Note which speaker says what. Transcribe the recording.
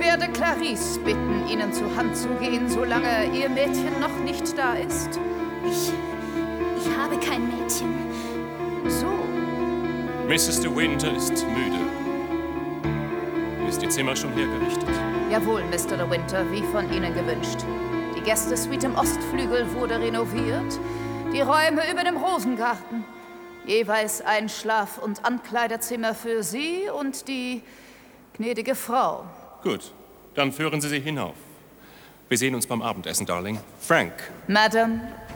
Speaker 1: werde Clarisse bitten, Ihnen zur Hand zu gehen, solange Ihr Mädchen noch nicht da ist.
Speaker 2: Ich habe kein Mädchen.
Speaker 1: So.
Speaker 3: Mrs. de Winter ist müde. Ist Ihr Zimmer schon hergerichtet?
Speaker 1: Jawohl, Mr. de Winter, wie von Ihnen gewünscht. Die Gästesuite im Ostflügel wurde renoviert. Die Räume über dem Rosengarten. Jeweils ein Schlaf- und Ankleiderzimmer für Sie und die gnädige Frau.
Speaker 3: Gut, dann führen Sie sie hinauf. Wir sehen uns beim Abendessen, Darling. Frank.
Speaker 1: Madame.